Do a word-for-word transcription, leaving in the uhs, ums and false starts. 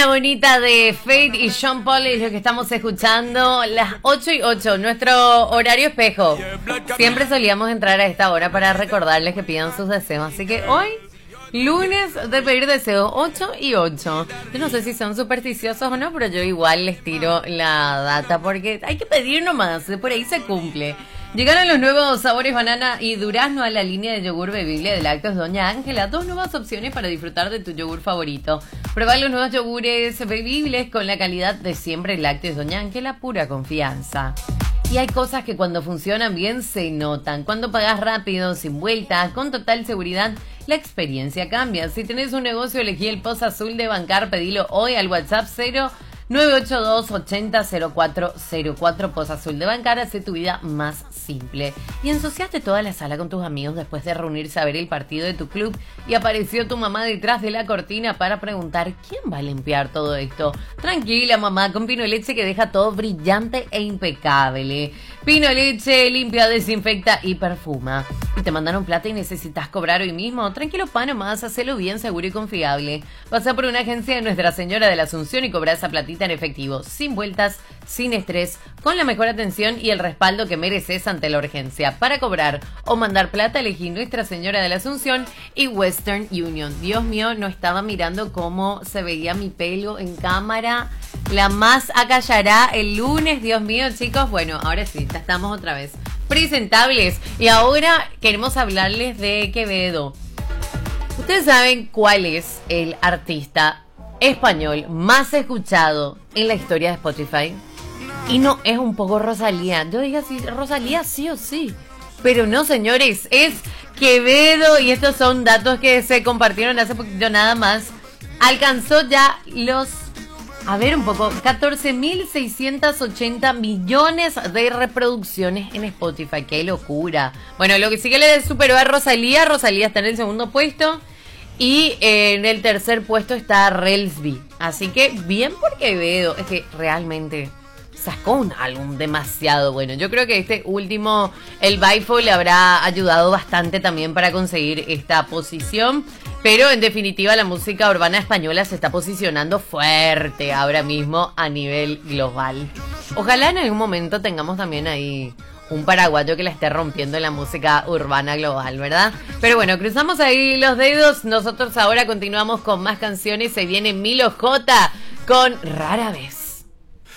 Nena Bonita de Fate y Sean Paul es lo que estamos escuchando. Las ocho y ocho, nuestro horario espejo. Siempre solíamos entrar a esta hora para recordarles que pidan sus deseos. Así que hoy, lunes de pedir deseos, ocho y ocho. Yo no sé si son supersticiosos o no, pero yo igual les tiro la data porque hay que pedir nomás, por ahí se cumple. Llegaron los nuevos sabores banana y durazno a la línea de yogur bebible de Lácteos Doña Ángela. Dos nuevas opciones para disfrutar de tu yogur favorito. Prueba los nuevos yogures bebibles con la calidad de siempre. Lácteos Doña Ángela, pura confianza. Y hay cosas que cuando funcionan bien se notan. Cuando pagas rápido, sin vueltas, con total seguridad, la experiencia cambia. Si tenés un negocio, elegí el Post Azul de Bancar. Pedilo hoy al WhatsApp cero nueve ocho dos ochenta cero cuatro cero cuatro. Post Azul de Bancar, hace tu vida más simple. Y ensuciaste toda la sala con tus amigos después de reunirse a ver el partido de tu club y apareció tu mamá detrás de la cortina para preguntar ¿quién va a limpiar todo esto? Tranquila, mamá, con Pino Leche que deja todo brillante e impecable. Pino Leche limpia, desinfecta y perfuma. Y te mandaron plata y necesitas cobrar hoy mismo. Tranquilo, pa, nomás, hacelo bien, seguro y confiable. Pasa por una agencia de Nuestra Señora de la Asunción y cobra esa platita en efectivo, sin vueltas, sin estrés, con la mejor atención y el respaldo que mereces ante la urgencia. Para cobrar o mandar plata, elegí Nuestra Señora de la Asunción y Western Union. Dios mío, no estaba mirando cómo se veía mi pelo en cámara. La más acallará el lunes, Dios mío, chicos. Bueno, ahora sí, ya estamos otra vez presentables. Y ahora queremos hablarles de Quevedo. ¿Ustedes saben cuál es el artista español más escuchado en la historia de Spotify? Y no es un poco Rosalía. Yo dije así, Rosalía sí o sí. Pero no, señores, es Quevedo. Y estos son datos que se compartieron hace poquito nada más. Alcanzó ya los... A ver un poco, catorce mil seiscientos ochenta millones de reproducciones en Spotify. ¡Qué locura! Bueno, lo que sí que le superó a Rosalía. Rosalía está en el segundo puesto. Y eh, en el tercer puesto está Relsby. Así que bien por Quevedo. Es que realmente sacó un álbum demasiado bueno. Yo creo que este último, el Baifo, le habrá ayudado bastante también para conseguir esta posición. Pero en definitiva la música urbana española se está posicionando fuerte ahora mismo a nivel global. Ojalá en algún momento tengamos también ahí un paraguayo que la esté rompiendo en la música urbana global, ¿verdad? Pero bueno, cruzamos ahí los dedos. Nosotros ahora continuamos con más canciones. Se viene Milo J con Rara Vez.